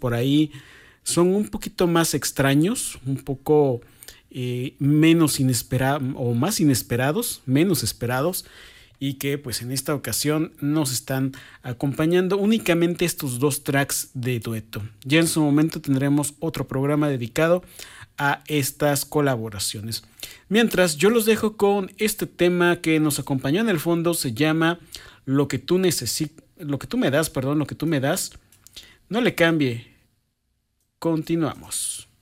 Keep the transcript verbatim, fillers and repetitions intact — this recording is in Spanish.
por ahí son un poquito más extraños, un poco eh, menos inesperados o más inesperados, menos esperados, y que pues en esta ocasión nos están acompañando únicamente estos dos tracks de dueto. Ya en su momento tendremos otro programa dedicado a estas colaboraciones. Mientras, yo los dejo con este tema que nos acompañó en el fondo. Se llama Lo que tú necesitas, lo que tú me das, perdón, lo que tú me das. No le cambie. Continuamos.